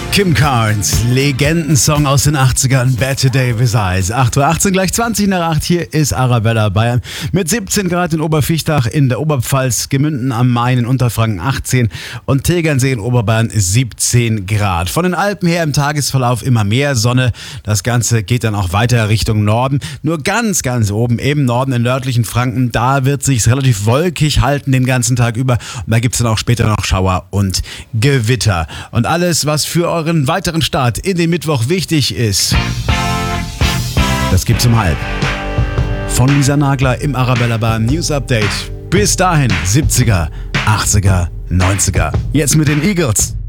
Kim Carnes, Legendensong aus den 80ern, Better Day with Eyes. 8:18 Uhr, gleich 20 nach 8. Hier ist Arabella Bayern mit 17 Grad in Oberfichtach, in der Oberpfalz, Gemünden am Main, in Unterfranken 18 und Tegernsee in Oberbayern 17 Grad. Von den Alpen her im Tagesverlauf immer mehr Sonne. Das Ganze geht dann auch weiter Richtung Norden. Nur ganz oben, im Norden, in nördlichen Franken, da wird sich's relativ wolkig halten den ganzen Tag über. Und da gibt's dann auch später noch Schauer und Gewitter. Und alles, was für euren weiteren Start in den Mittwoch wichtig ist, das gibt's um halb. Von Lisa Nagler im Arabella Bayern News Update. Bis dahin 70er, 80er, 90er. Jetzt mit den Eagles.